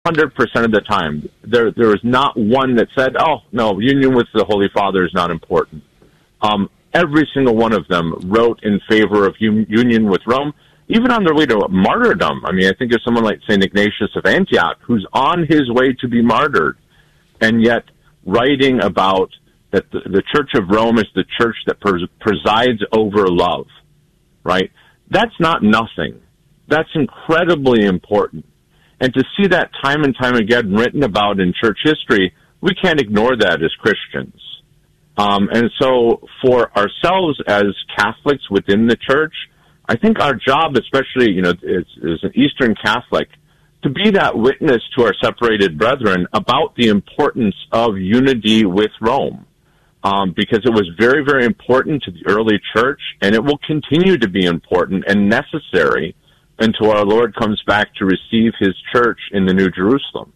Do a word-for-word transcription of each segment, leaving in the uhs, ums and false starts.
hundred percent of the time. There, there was not one that said, "Oh no, union with the Holy Father is not important." Um, every single one of them wrote in favor of un- union with Rome, even on their way to martyrdom. I mean, I think of someone like Saint Ignatius of Antioch, who's on his way to be martyred, and yet writing about that the, the Church of Rome is the church that pres- presides over love, right? That's not nothing. That's incredibly important. And to see that time and time again written about in church history, we can't ignore that as Christians. Um, and so for ourselves as Catholics within the church, I think our job, especially, you know, as, as an Eastern Catholic, to be that witness to our separated brethren about the importance of unity with Rome. Um, because it was very, very important to the early church, and it will continue to be important and necessary until our Lord comes back to receive his church in the New Jerusalem.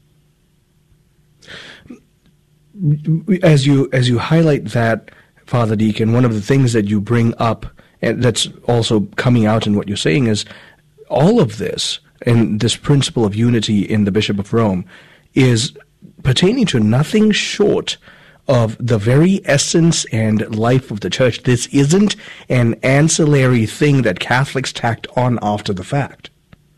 As you as you highlight that, Father Deacon, one of the things that you bring up, and that's also coming out in what you're saying, is all of this, and this principle of unity in the Bishop of Rome, is pertaining to nothing short of the very essence and life of the church. This isn't an ancillary thing that Catholics tacked on after the fact.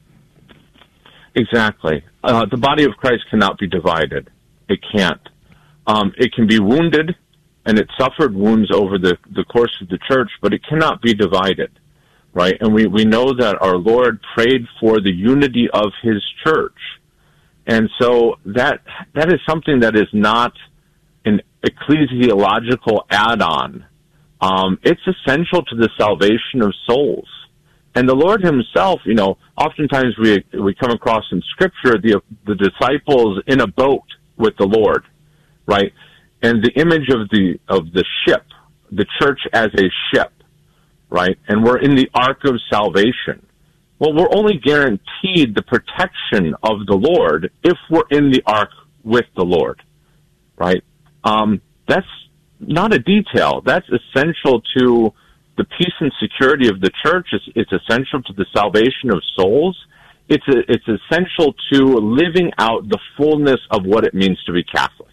Exactly. Uh, the body of Christ cannot be divided. It can't. Um, it can be wounded, and it suffered wounds over the, the course of the church, but it cannot be divided, right? And we, we know that our Lord prayed for the unity of his church. And so that that is something that is not an ecclesiological add-on. Um, it's essential to the salvation of souls. And the Lord himself, you know, oftentimes we we come across in Scripture the the disciples in a boat with the Lord, right? And the image of the of the ship, the church as a ship, right? And we're in the ark of salvation. Well, we're only guaranteed the protection of the Lord if we're in the ark with the Lord, right? Um, that's not a detail. That's essential to the peace and security of the church. It's, it's essential to the salvation of souls. It's a, it's essential to living out the fullness of what it means to be Catholic.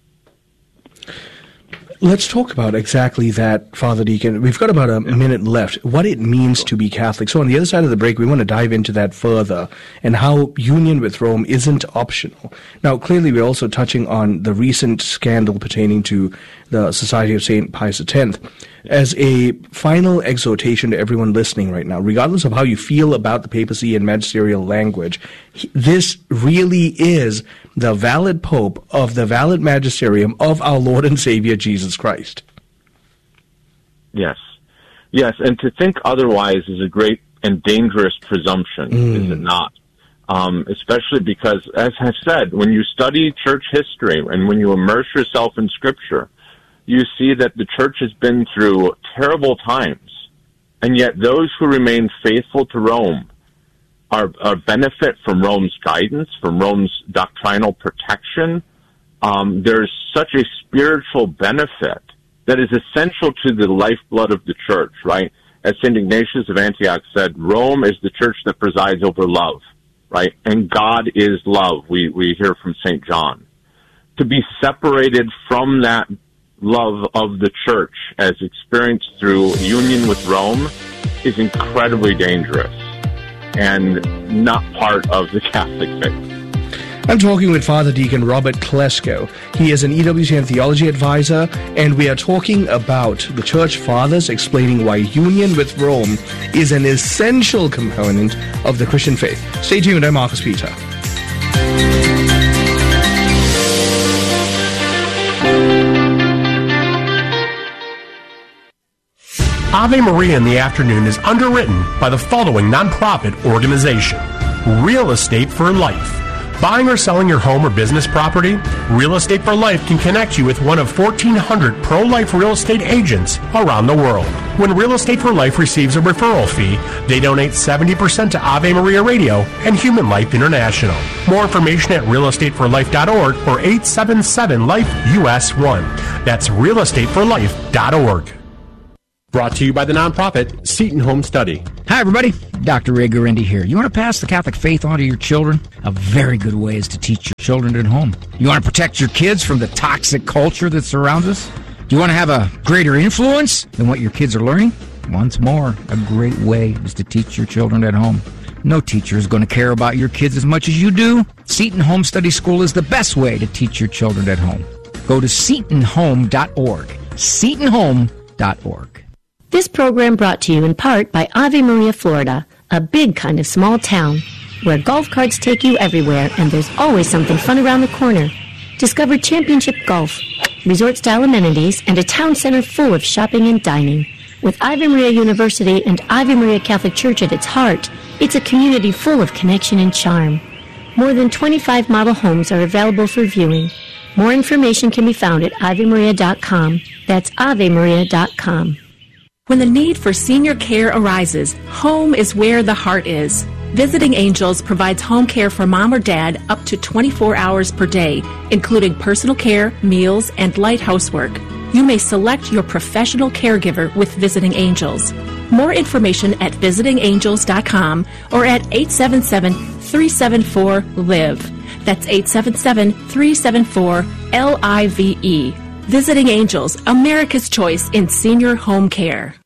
Let's talk about exactly that, Father Deacon. We've got about a minute left. What it means to be Catholic. So on the other side of the break, we want to dive into that further and how union with Rome isn't optional. Now, clearly, we're also touching on the recent scandal pertaining to the Society of Saint Pius X. As a final exhortation to everyone listening right now, regardless of how you feel about the papacy and magisterial language, this really is the valid pope of the valid magisterium of our Lord and Savior Jesus Christ. Yes. Yes, and to think otherwise is a great and dangerous presumption, mm. is it not? Um, especially because, as I've said, when you study church history and when you immerse yourself in Scripture, you see that the church has been through terrible times, and yet those who remain faithful to Rome are, are benefit from Rome's guidance, from Rome's doctrinal protection. Um, there's such a spiritual benefit that is essential to the lifeblood of the church, right? As Saint Ignatius of Antioch said, Rome is the church that presides over love, right? And God is love, we, we hear from Saint John. To be separated from that love of the church as experienced through union with Rome is incredibly dangerous and not part of the Catholic faith. I'm talking with Father Deacon Robert Klesko. He is an E W C N theology advisor, and we are talking about the Church Fathers explaining why union with Rome is an essential component of the Christian faith. Stay tuned, I'm Marcus Peter. Ave Maria in the Afternoon is underwritten by the following nonprofit organization: Real Estate for Life. Buying or selling your home or business property? Real Estate for Life can connect you with one of fourteen hundred pro-life real estate agents around the world. When Real Estate for Life receives a referral fee, they donate seventy percent to Ave Maria Radio and Human Life International. More information at real estate for life dot org or eight seven seven life U S one. That's real estate for life dot org. Brought to you by the nonprofit Seton Home Study. Hi, everybody. Doctor Ray Guarendi here. You want to pass the Catholic faith on to your children? A very good way is to teach your children at home. You want to protect your kids from the toxic culture that surrounds us? Do you want to have a greater influence than what your kids are learning? Once more, a great way is to teach your children at home. No teacher is going to care about your kids as much as you do. Seton Home Study School is the best way to teach your children at home. Go to seton home dot org. seton home dot org. This program brought to you in part by Ave Maria, Florida, a big kind of small town where golf carts take you everywhere and there's always something fun around the corner. Discover championship golf, resort-style amenities, and a town center full of shopping and dining. With Ave Maria University and Ave Maria Catholic Church at its heart, it's a community full of connection and charm. More than twenty-five model homes are available for viewing. More information can be found at ave maria dot com. That's ave maria dot com. When the need for senior care arises, home is where the heart is. Visiting Angels provides home care for mom or dad up to twenty-four hours per day, including personal care, meals, and light housework. You may select your professional caregiver with Visiting Angels. More information at visiting angels dot com or at eight seven seven, three seven four, L I V E. That's eight seven seven, three seven four, L I V E. Visiting Angels, America's choice in senior home care.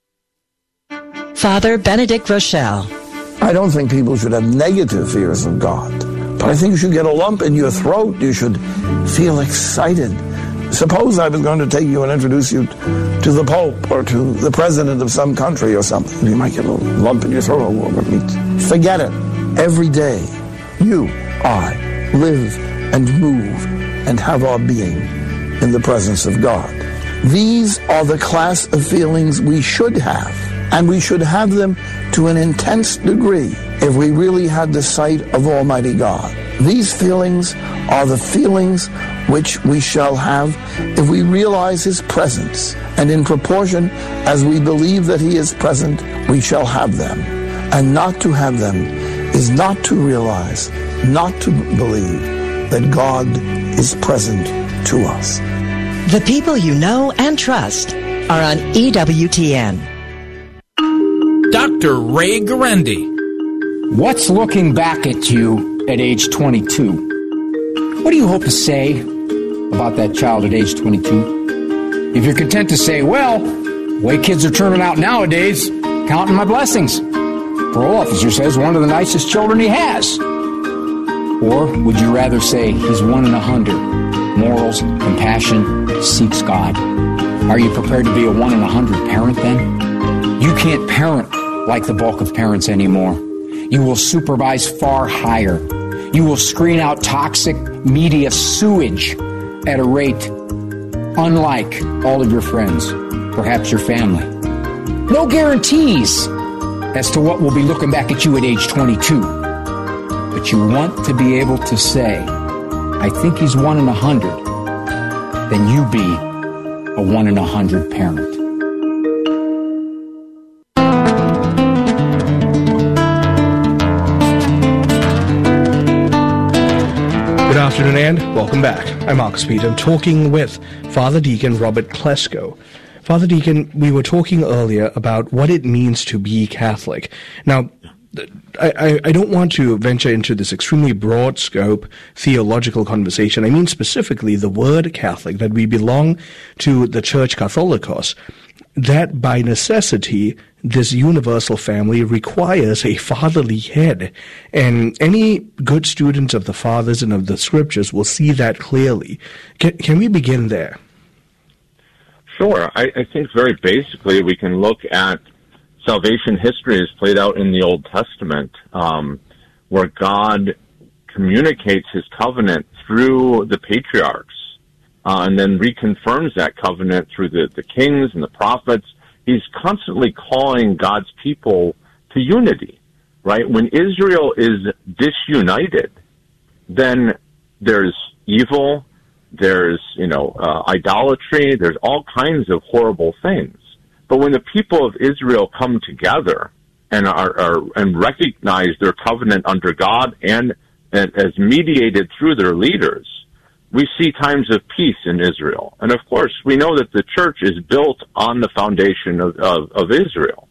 Father Benedict Rochelle. I don't think people should have negative fears of God, but I think you should get a lump in your throat. You should feel excited. Suppose I was going to take you and introduce you to the Pope or to the President of some country or something. You might get a little lump in your throat. Forget it. Every day, you, I, live and move and have our being in the presence of God. These are the class of feelings we should have, and we should have them to an intense degree if we really had the sight of Almighty God. These feelings are the feelings which we shall have if we realize His presence, and in proportion as we believe that He is present, we shall have them. And not to have them is not to realize, not to believe that God is present to us. The people you know and trust are on E W T N. Doctor Ray Guarendi. What's looking back at you at age twenty-two? What do you hope to say about that child at age twenty-two? If you're content to say, well, the way kids are turning out nowadays, counting my blessings. Parole officer says one of the nicest children he has. Or would you rather say he's one in a hundred? Morals, compassion, seeks God. Are you prepared to be a one in a hundred parent then? You can't parent like the bulk of parents anymore. You will supervise far higher. You will screen out toxic media sewage at a rate unlike all of your friends, perhaps your family. No guarantees as to what will be looking back at you at age twenty-two. But you want to be able to say, I think he's one in a hundred, then you be a one in a hundred parent. Good afternoon and welcome back. I'm Marcus Peter. I'm talking with Father Deacon Robert Klesko. Father Deacon, we were talking earlier about what it means to be Catholic. Now, I, I don't want to venture into this extremely broad scope theological conversation. I mean specifically the word Catholic, that we belong to the Church Catholicos, that by necessity this universal family requires a fatherly head. And any good students of the Fathers and of the Scriptures will see that clearly. Can, can we begin there? Sure. I, I think very basically we can look at salvation history is played out in the Old Testament, um, where God communicates His covenant through the patriarchs, uh, and then reconfirms that covenant through the, the kings and the prophets. He's constantly calling God's people to unity, right? When Israel is disunited, then there's evil, there's, you know, uh, idolatry, there's all kinds of horrible things. But when the people of Israel come together and are, are and recognize their covenant under God and, and as mediated through their leaders, we see times of peace in Israel. And of course, we know that the church is built on the foundation of, of, of Israel.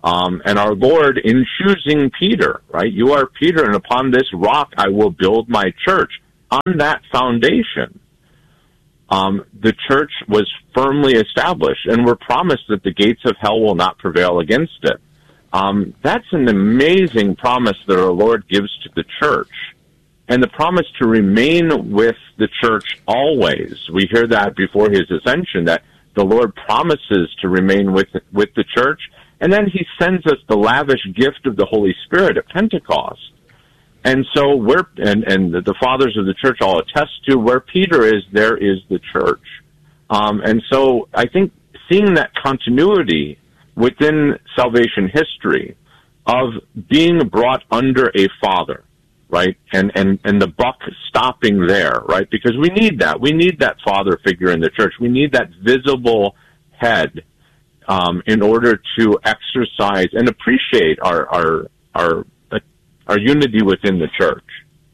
Um, and our Lord, in choosing Peter, right? You are Peter, and upon this rock I will build my church. On that foundation, um, the church was firmly established, and we're promised that the gates of hell will not prevail against it. Um, that's an amazing promise that our Lord gives to the church, and the promise to remain with the church always. We hear that before his ascension, that the Lord promises to remain with with the church, and then he sends us the lavish gift of the Holy Spirit at Pentecost. And so we're, and, and the fathers of the church all attest to, where Peter is, there is the church. Um, and so I think seeing that continuity within salvation history of being brought under a father, right? And, and, and the buck stopping there, right? Because we need that. We need that father figure in the church. We need that visible head, um, in order to exercise and appreciate our, our, our, our unity within the church.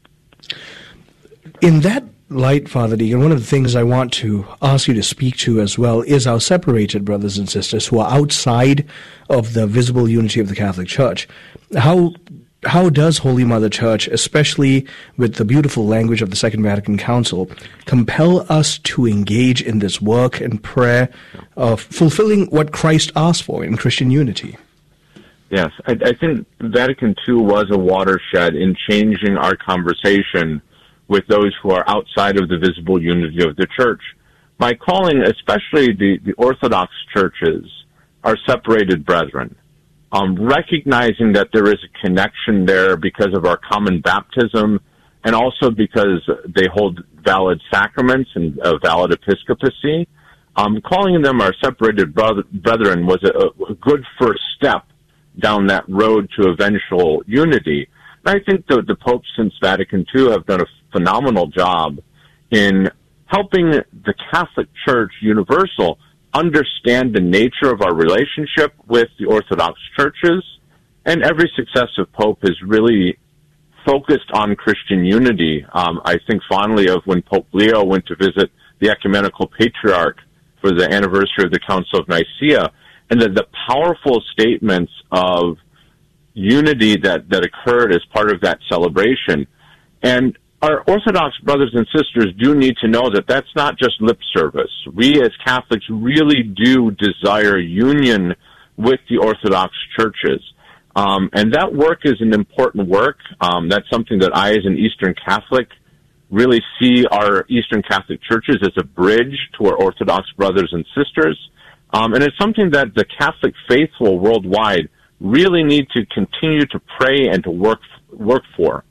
In that light, Father Deacon, one of the things I want to ask you to speak to as well is our separated brothers and sisters who are outside of the visible unity of the Catholic Church. How how does Holy Mother Church, especially with the beautiful language of the Second Vatican Council, compel us to engage in this work and prayer of fulfilling what Christ asked for in Christian unity? Yes, I, I think Vatican Two was a watershed in changing our conversation with those who are outside of the visible unity of the church by calling especially the, the Orthodox churches our separated brethren, um, recognizing that there is a connection there because of our common baptism and also because they hold valid sacraments and a valid episcopacy. Um, calling them our separated brother, brethren was a, a good first step down that road to eventual unity. And I think the, the popes since Vatican Two have done a phenomenal job in helping the Catholic Church universal understand the nature of our relationship with the Orthodox churches. And every successive pope has really focused on Christian unity. Um, I think fondly of when Pope Leo went to visit the ecumenical patriarch for the anniversary of the Council of Nicaea, and the, the powerful statements of unity that, that occurred as part of that celebration. And our Orthodox brothers and sisters do need to know that that's not just lip service. We as Catholics really do desire union with the Orthodox churches. Um, and that work is an important work. Um, that's something that I, as an Eastern Catholic, really see our Eastern Catholic churches as a bridge to our Orthodox brothers and sisters. Um, and it's something that the Catholic faithful worldwide really need to continue to pray and to work work for.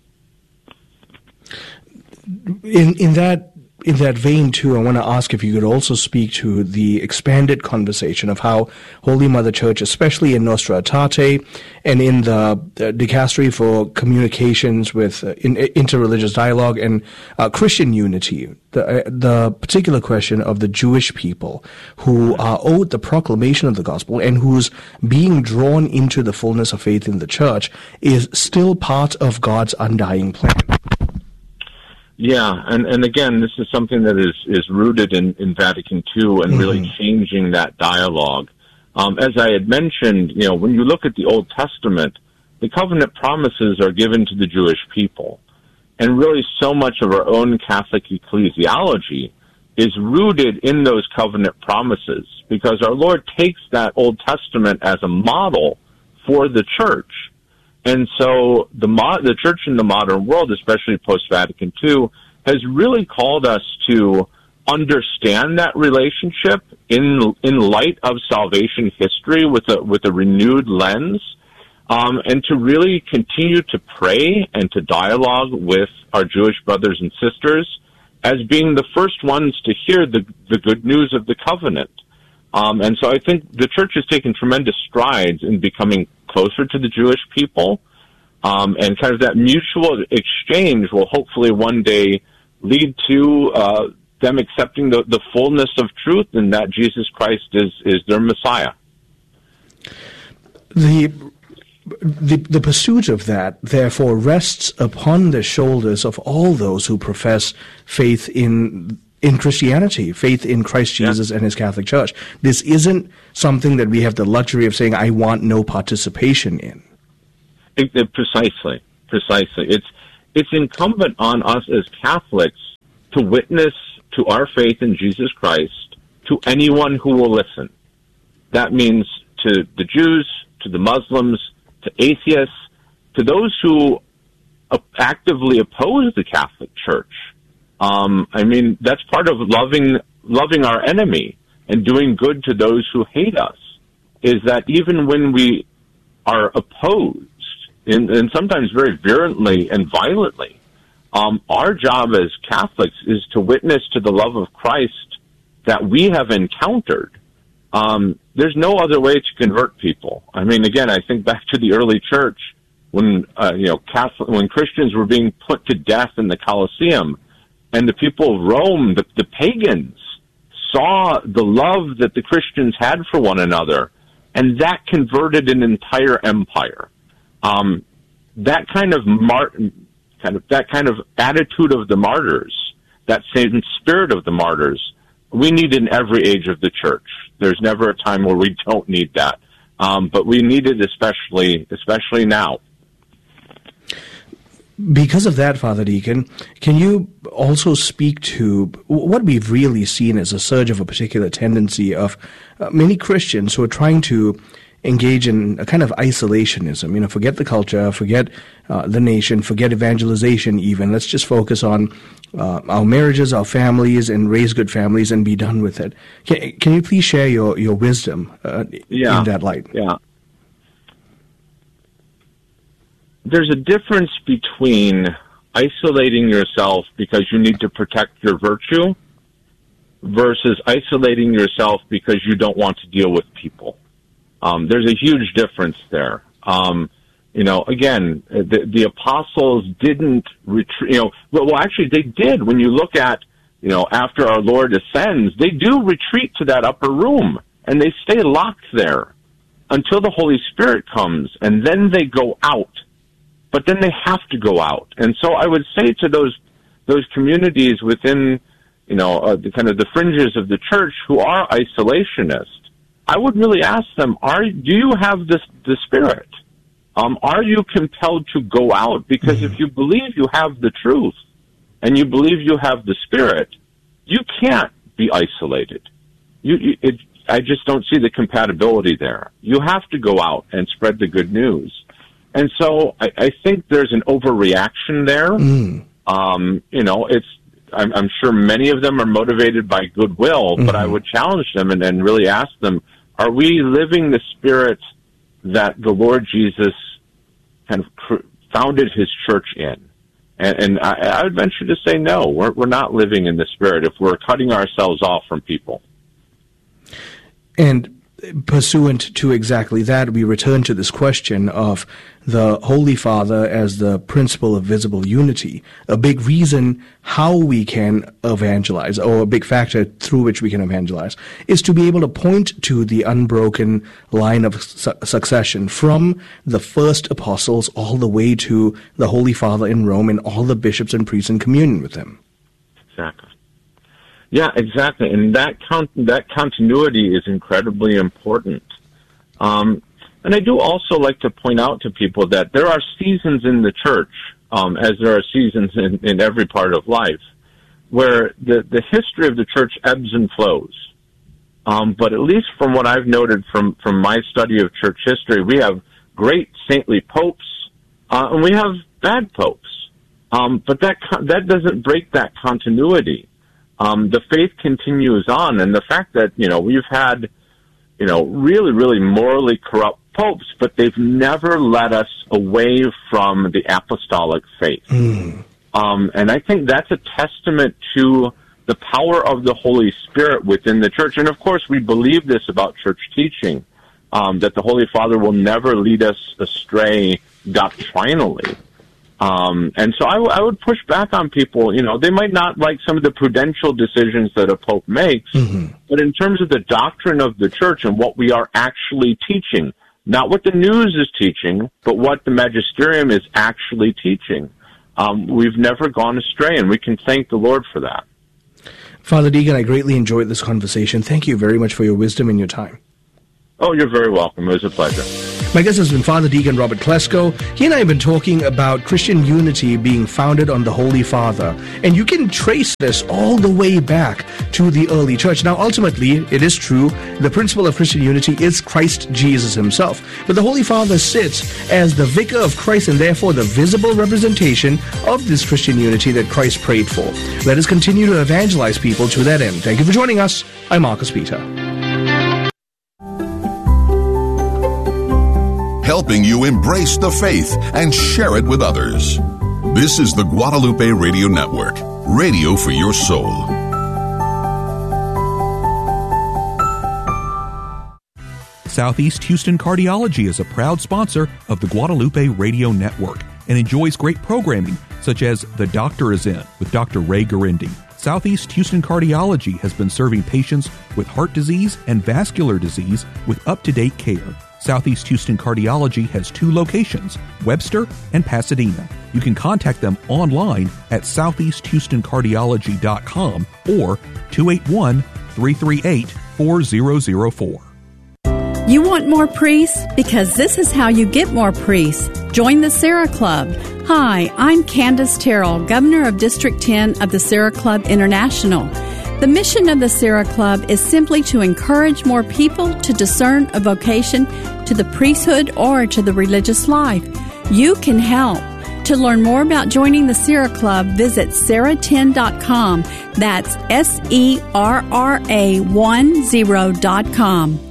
In in that in that vein, too, I want to ask if you could also speak to the expanded conversation of how Holy Mother Church, especially in Nostra Aetate and in the uh, Dicastery for Communications with uh, in, Interreligious Dialogue and uh, Christian Unity, the, uh, the particular question of the Jewish people who are owed the proclamation of the gospel and who's being drawn into the fullness of faith in the church is still part of God's undying plan. Yeah, and, and again, this is something that is, is rooted in, in Vatican Two and mm-hmm. really changing that dialogue. Um, as I had mentioned, you know, when you look at the Old Testament, the covenant promises are given to the Jewish people. And really so much of our own Catholic ecclesiology is rooted in those covenant promises because our Lord takes that Old Testament as a model for the church. And so the mo- the church in the modern world, especially post-Vatican Two, has really called us to understand that relationship in in light of salvation history with a with a renewed lens, um, and to really continue to pray and to dialogue with our Jewish brothers and sisters as being the first ones to hear the the good news of the covenant. Um, and so I think the church has taken tremendous strides in becoming closer to the Jewish people, um, and kind of that mutual exchange will hopefully one day lead to uh, them accepting the, the fullness of truth and that Jesus Christ is, is their Messiah. The, the the pursuit of that, therefore, rests upon the shoulders of all those who profess faith in in Christianity, faith in Christ Jesus yeah. and his Catholic Church. This isn't something that we have the luxury of saying, I want no participation in. It, it, precisely, precisely. It's, it's incumbent on us as Catholics to witness to our faith in Jesus Christ to anyone who will listen. That means to the Jews, to the Muslims, to atheists, to those who actively oppose the Catholic Church. Um, I mean, that's part of loving loving our enemy and doing good to those who hate us, is that even when we are opposed, and, and sometimes very virulently and violently, um, our job as Catholics is to witness to the love of Christ that we have encountered. Um, there's no other way to convert people. I mean, again, I think back to the early church when, uh, you know, Catholic, when Christians were being put to death in the Colosseum, and the people of Rome, the, the pagans, saw the love that the Christians had for one another, and that converted an entire empire. Um, that kind of mar- kind of that kind of attitude of the martyrs, that same spirit of the martyrs, we need in every age of the church. There's never a time where we don't need that, um, but we need it especially, especially now. Because of that, Father Deacon, can you also speak to what we've really seen as a surge of a particular tendency of uh, many Christians who are trying to engage in a kind of isolationism, you know, forget the culture, forget uh, the nation, forget evangelization even. Let's just focus on uh, our marriages, our families, and raise good families and be done with it. Can, can you please share your, your wisdom uh, yeah. in that light? Yeah. There's a difference between isolating yourself because you need to protect your virtue versus isolating yourself because you don't want to deal with people. Um, there's a huge difference there. Um, you know, again, the, the apostles didn't retreat, you know, well, well, actually they did. When you look at, you know, after our Lord ascends, they do retreat to that upper room and they stay locked there until the Holy Spirit comes, and then they go out. But then they have to go out. And so I would say to those those communities within, you know, uh, the kind of the fringes of the church who are isolationist, I would really ask them, are do you have this the Spirit? Um, are you compelled to go out? Because mm-hmm. if you believe you have the truth and you believe you have the Spirit, you can't be isolated. You, you it, I just don't see the compatibility there. You have to go out and spread the good news. And so I, I think there's an overreaction there. Mm. Um, you know, it's I'm, I'm sure many of them are motivated by goodwill, mm-hmm. but I would challenge them and, and really ask them, are we living the Spirit that the Lord Jesus kind of cr- founded his church in? And, and I, I would venture to say no, we're, we're not living in the Spirit if we're cutting ourselves off from people. And pursuant to exactly that, we return to this question of the Holy Father as the principle of visible unity. A big reason how we can evangelize, or a big factor through which we can evangelize, is to be able to point to the unbroken line of su- succession from the first apostles all the way to the Holy Father in Rome and all the bishops and priests in communion with him. Exactly. Yeah, exactly, and that con- that continuity is incredibly important. Um, and I do also like to point out to people that there are seasons in the church, um, as there are seasons in, in every part of life, where the, the history of the church ebbs and flows. Um, but at least from what I've noted from, from my study of church history, we have great saintly popes, uh, and we have bad popes. Um, but that con- that doesn't break that continuity. Um, the faith continues on, and the fact that, you know, we've had, you know, really, really morally corrupt popes, but they've never led us away from the apostolic faith. Mm. Um, and I think that's a testament to the power of the Holy Spirit within the church. And, of course, we believe this about church teaching, um, that the Holy Father will never lead us astray doctrinally. Um, and so I, w- I would push back on people. You know, they might not like some of the prudential decisions that a pope makes, mm-hmm. but in terms of the doctrine of the church and what we are actually teaching, not what the news is teaching, but what the magisterium is actually teaching, um, we've never gone astray, and we can thank the Lord for that. Father Deacon, I greatly enjoyed this conversation. Thank you very much for your wisdom and your time. Oh, you're very welcome. It was a pleasure. My guest has been Father Deacon Robert Klesko. He and I have been talking about Christian unity being founded on the Holy Father. And you can trace this all the way back to the early church. Now, ultimately, it is true, the principle of Christian unity is Christ Jesus himself. But the Holy Father sits as the vicar of Christ and therefore the visible representation of this Christian unity that Christ prayed for. Let us continue to evangelize people to that end. Thank you for joining us. I'm Marcus Peter. Helping you embrace the faith and share it with others. This is the Guadalupe Radio Network, radio for your soul. Southeast Houston Cardiology is a proud sponsor of the Guadalupe Radio Network and enjoys great programming such as The Doctor is In with Doctor Ray Garindi. Southeast Houston Cardiology has been serving patients with heart disease and vascular disease with up-to-date care. Southeast Houston Cardiology has two locations, Webster and Pasadena. You can contact them online at southeast houston cardiology dot com or two eight one, three three eight, four zero zero four. You want more priests? Because this is how you get more priests. Join the Sarah Club. Hi, I'm Candace Terrell, Governor of District ten of the Sarah Club International. The mission of the Sarah Club is simply to encourage more people to discern a vocation to the priesthood or to the religious life. You can help. To learn more about joining the Sarah Club, visit sarah ten dot com. That's S E R R A ten dot com.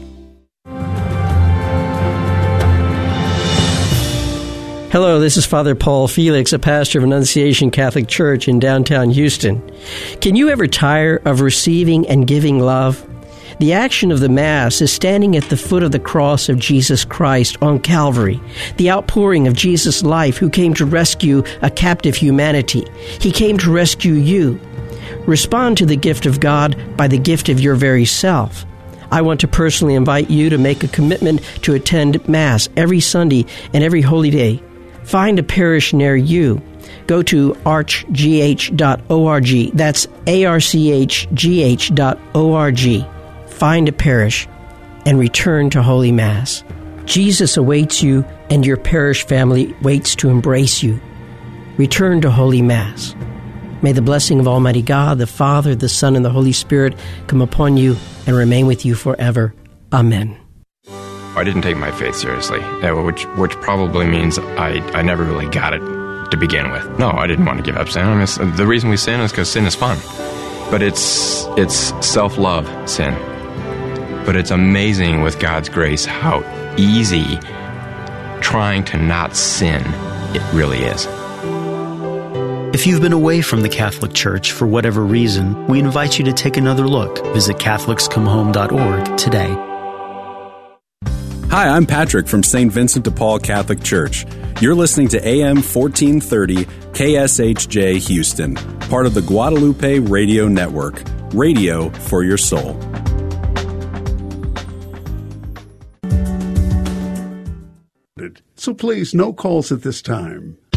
Hello, this is Father Paul Felix, a pastor of Annunciation Catholic Church in downtown Houston. Can you ever tire of receiving and giving love? The action of the Mass is standing at the foot of the cross of Jesus Christ on Calvary, the outpouring of Jesus' life who came to rescue a captive humanity. He came to rescue you. Respond to the gift of God by the gift of your very self. I want to personally invite you to make a commitment to attend Mass every Sunday and every holy day. Find a parish near you. Go to arch g h dot org. That's A R C H G H dot O R G. Find a parish and return to Holy Mass. Jesus awaits you and your parish family waits to embrace you. Return to Holy Mass. May the blessing of Almighty God, the Father, the Son, and the Holy Spirit come upon you and remain with you forever. Amen. I didn't take my faith seriously, which which probably means I, I never really got it to begin with. No, I didn't want to give up sin. I mean, the reason we sin is because sin is fun. But it's it's self-love sin. But it's amazing with God's grace how easy trying to not sin it really is. If you've been away from the Catholic Church for whatever reason, we invite you to take another look. Visit catholics come home dot org today. Hi, I'm Patrick from Saint Vincent de Paul Catholic Church. You're listening to A M fourteen thirty K S H J Houston, part of the Guadalupe Radio Network, radio for your soul. So please, no calls at this time.